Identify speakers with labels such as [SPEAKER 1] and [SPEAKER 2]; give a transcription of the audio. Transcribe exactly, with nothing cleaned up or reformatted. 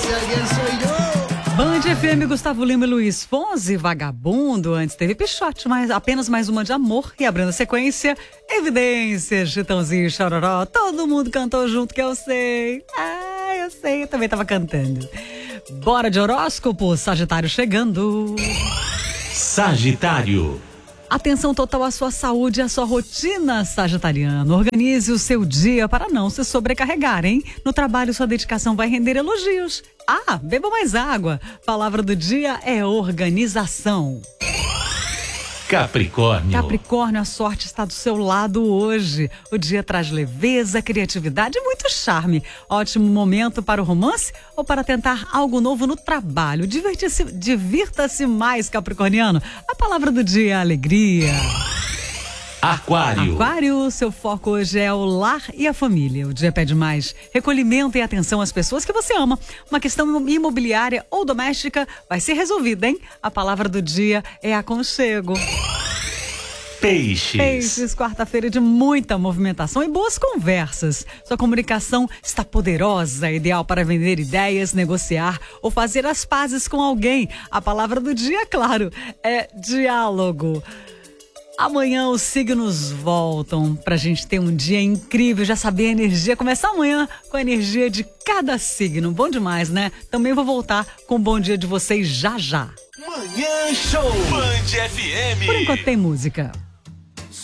[SPEAKER 1] si alguien soy yo.
[SPEAKER 2] Band F M, Gustavo Lima e Luiz Fonsi, Vagabundo. Antes teve Pichote, mas apenas mais uma de amor. E abrindo a sequência, Evidências, Chitãozinho e Chororó. Todo mundo cantou junto, que eu sei. Ah, eu sei, eu também tava cantando. Bora de horóscopo, Sagitário chegando.
[SPEAKER 3] Sagitário.
[SPEAKER 2] Atenção total à sua saúde e à sua rotina, sagitariano. Organize o seu dia para não se sobrecarregar, hein? No trabalho, sua dedicação vai render elogios. Ah, beba mais água. Palavra do dia é organização.
[SPEAKER 3] Capricórnio.
[SPEAKER 2] Capricórnio, a sorte está do seu lado hoje. O dia traz leveza, criatividade e muito charme. Ótimo momento para o romance ou para tentar algo novo no trabalho. Divirta-se, divirta-se mais, capricorniano. A palavra do dia é alegria.
[SPEAKER 3] Aquário.
[SPEAKER 2] Aquário, seu foco hoje é o lar e a família. O dia pede mais recolhimento e atenção às pessoas que você ama. Uma questão imobiliária ou doméstica vai ser resolvida, hein? A palavra do dia é aconchego.
[SPEAKER 3] Peixes.
[SPEAKER 2] Peixes, quarta-feira de muita movimentação e boas conversas. Sua comunicação está poderosa, ideal para vender ideias, negociar ou fazer as pazes com alguém. A palavra do dia, claro, é diálogo. Amanhã os signos voltam pra gente ter um dia incrível, já saber a energia, começar amanhã com a energia de cada signo. Bom demais, né? Também vou voltar com o bom dia de vocês já já.
[SPEAKER 3] Manhã Show. Band F M.
[SPEAKER 2] Por enquanto tem música.